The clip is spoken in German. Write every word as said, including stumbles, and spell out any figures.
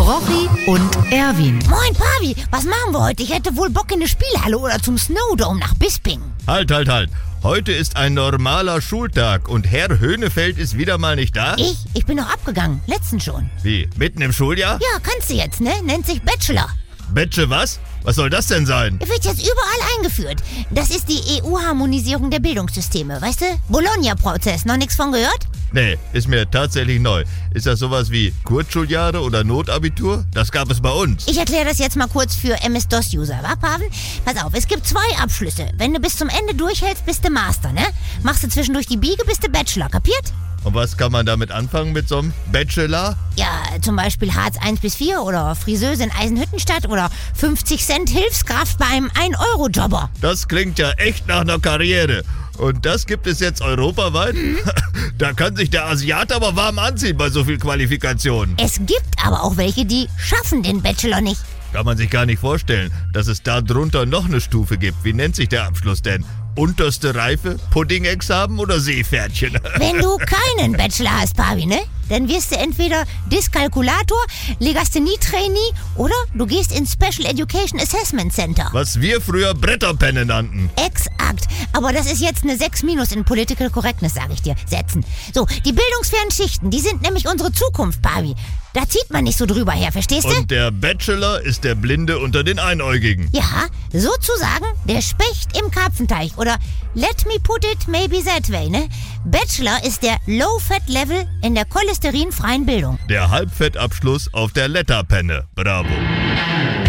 Rochi und Erwin. Moin, Pavi, was machen wir heute? Ich hätte wohl Bock in eine Spielhalle oder zum Snowdome nach Bisping. Halt, halt, halt. Heute ist ein normaler Schultag und Herr Höhnefeld ist wieder mal nicht da? Ich? Ich bin noch abgegangen. Letztens schon. Wie? Mitten im Schuljahr? Ja, kannst du jetzt, ne? Nennt sich Bachelor. Betsche was? Was soll das denn sein? Wird jetzt überall eingeführt. Das ist die E U-Harmonisierung der Bildungssysteme, weißt du? Bologna-Prozess, noch nichts von gehört? Nee, ist mir tatsächlich neu. Ist das sowas wie Kurzschuljahre oder Notabitur? Das gab es bei uns. Ich erkläre das jetzt mal kurz für M S-DOS-User, wa, Paven? Pass auf, es gibt zwei Abschlüsse. Wenn du bis zum Ende durchhältst, bist du Master, ne? Machst du zwischendurch die Biege, bist du Bachelor, kapiert? Und was kann man damit anfangen mit so einem Bachelor? Ja, zum Beispiel Hartz eins bis vier oder Friseuse in Eisenhüttenstadt oder fünfzig Cent Hilfskraft bei einem ein Euro Jobber. Das klingt ja echt nach einer Karriere. Und das gibt es jetzt europaweit? Mhm. Da kann sich der Asiat aber warm anziehen bei so viel Qualifikation. Es gibt aber auch welche, die schaffen den Bachelor nicht. Kann man sich gar nicht vorstellen, dass es da drunter noch eine Stufe gibt. Wie nennt sich der Abschluss denn? Unterste Reife, Pudding-Examen oder Seepferdchen? Wenn du keinen Bachelor hast, Pavi, ne? Dann wirst du entweder Dyskalkulator, Legasthenie-Trainee oder du gehst ins Special Education Assessment Center. Was wir früher Bretterpenne nannten. Exakt. Aber das ist jetzt eine sechs minus in Political Correctness, sag ich dir. Setzen. So, die bildungsfernen Schichten, die sind nämlich unsere Zukunft, Pavi. Da zieht man nicht so drüber her, verstehst du? Und der Bachelor ist der Blinde unter den Einäugigen. Ja, sozusagen der Specht im Karpfenteich. Oder let me put it maybe that way, ne? Bachelor ist der Low-Fat-Level in der cholesterinfreien Bildung. Der Halbfettabschluss auf der Letterpenne. Bravo.